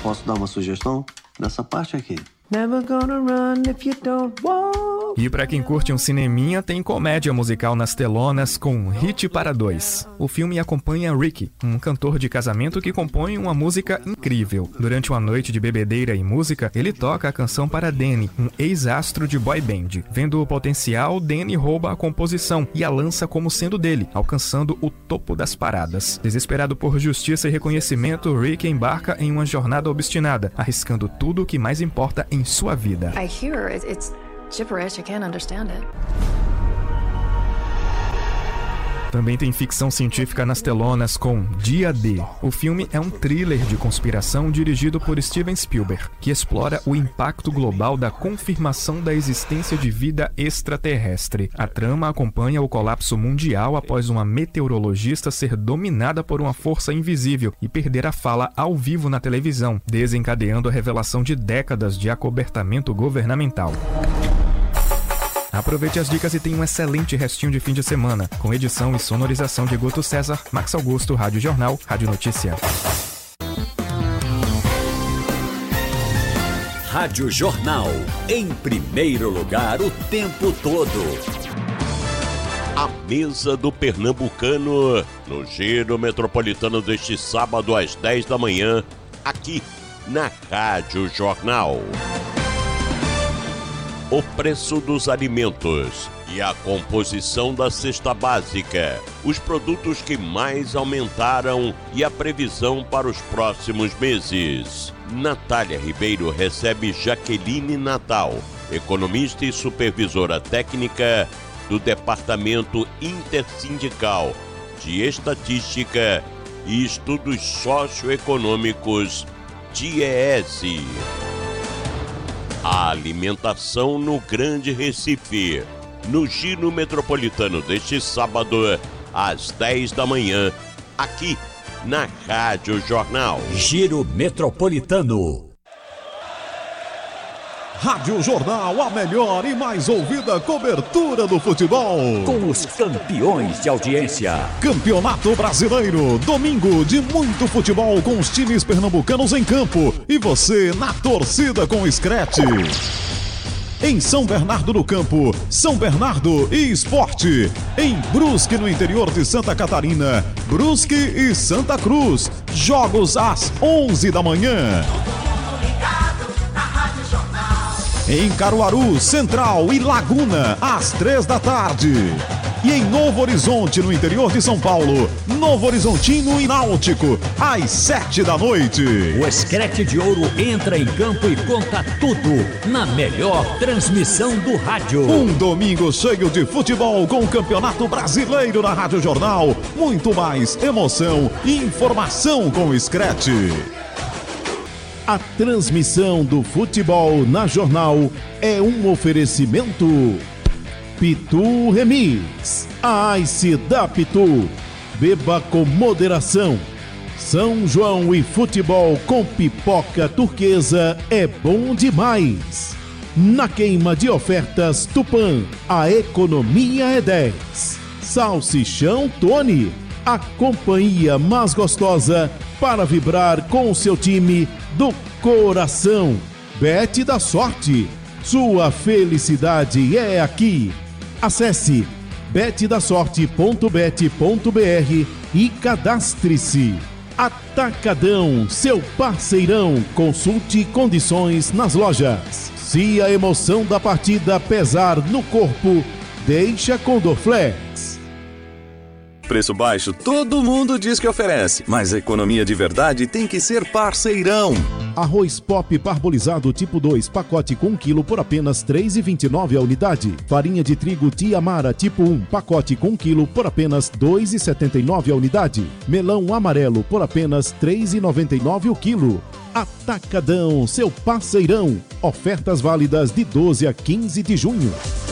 Posso dar uma sugestão? Nessa parte aqui. Never gonna run if you don't walk. E pra quem curte um cineminha, tem comédia musical nas telonas com Hit para Dois. O filme acompanha Ricky, um cantor de casamento que compõe uma música incrível. Durante uma noite de bebedeira e música, ele toca a canção para Danny, um ex-astro de boy band. Vendo o potencial, Danny rouba a composição e a lança como sendo dele, alcançando o topo das paradas. Desesperado por justiça e reconhecimento, Ricky embarca em uma jornada obstinada, arriscando tudo o que mais importa em sua vida. I hear it's gibberish, I can't understand it. Também tem ficção científica nas telonas com Dia D. O filme é um thriller de conspiração dirigido por Steven Spielberg, que explora o impacto global da confirmação da existência de vida extraterrestre. A trama acompanha o colapso mundial após uma meteorologista ser dominada por uma força invisível e perder a fala ao vivo na televisão, desencadeando a revelação de décadas de acobertamento governamental. Aproveite as dicas e tenha um excelente restinho de fim de semana, com edição e sonorização de Guto César, Max Augusto, Rádio Jornal, Rádio Notícia. Rádio Jornal, em primeiro lugar o tempo todo. A mesa do Pernambucano, no Giro Metropolitano deste sábado às 10 da manhã, aqui na Rádio Jornal. O preço dos alimentos e a composição da cesta básica, os produtos que mais aumentaram e a previsão para os próximos meses. Natália Ribeiro recebe Jaqueline Natal, economista e supervisora técnica do Departamento Intersindical de Estatística e Estudos Socioeconômicos, DIEESE. A alimentação no Grande Recife, no Giro Metropolitano deste sábado, às 10 da manhã, aqui na Rádio Jornal. Giro Metropolitano. Rádio Jornal, a melhor e mais ouvida cobertura do futebol. Com os campeões de audiência. Campeonato Brasileiro, domingo de muito futebol com os times pernambucanos em campo. E você na torcida com o Scratch. Em São Bernardo do Campo, São Bernardo e Esporte. Em Brusque, no interior de Santa Catarina, Brusque e Santa Cruz. Jogos às 11 da manhã. Em Caruaru, Central e Laguna, às 3 da tarde. E em Novo Horizonte, no interior de São Paulo, Novo Horizontino e Náutico, às 7 da noite. O Scratch de Ouro entra em campo e conta tudo na melhor transmissão do rádio. Um domingo cheio de futebol com o Campeonato Brasileiro na Rádio Jornal. Muito mais emoção e informação com o Scratch. A transmissão do futebol na Jornal é um oferecimento Pitu Remis, a Ice da Pitu. Beba com moderação. São João e futebol com pipoca turquesa é bom demais. Na queima de ofertas Tupã, a economia é 10. Salsichão Tony, a companhia mais gostosa para vibrar com o seu time do coração. Bet da Sorte, sua felicidade é aqui. Acesse betdasorte.bet.br e cadastre-se. Atacadão, seu parceirão. Consulte condições nas lojas. Se a emoção da partida pesar no corpo, deixa com Dorflex. Preço baixo todo mundo diz que oferece, mas a economia de verdade tem que ser parceirão. Arroz Pop parbolizado tipo 2, pacote com 1 kg por apenas R$ 3,29 a unidade. Farinha de trigo Tiamara tipo 1, pacote com 1 kg por apenas R$ 2,79 a unidade. Melão amarelo por apenas R$ 3,99 o quilo. Atacadão, seu parceirão. Ofertas válidas de 12 a 15 de junho.